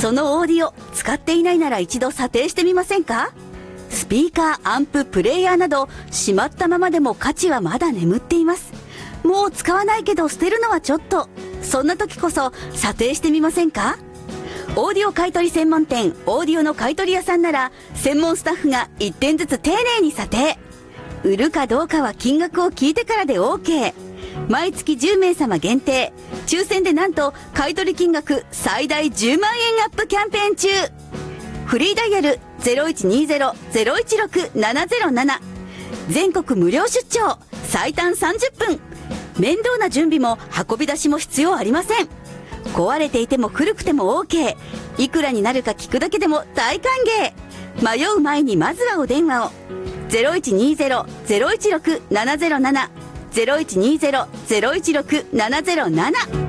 そのオーディオ使っていないなら一度査定してみませんか？スピーカー、アンプ、プレイヤーなどしまったままでも価値はまだ眠っています。もう使わないけど捨てるのはちょっと。そんな時こそ査定してみませんか？オーディオ買取専門店オーディオの買取屋さんなら専門スタッフが1点ずつ丁寧に査定。売るかどうかは金額を聞いてからで OK。 毎月10名様限定抽選でなんと買取金額最大10万円アップキャンペーン中。フリーダイヤル 0120-016-707。 全国無料出張最短30分。面倒な準備も運び出しも必要ありません。壊れていても古くても OK。 いくらになるか聞くだけでも大歓迎。迷う前にまずはお電話を。 0120-016-707 0120-016-707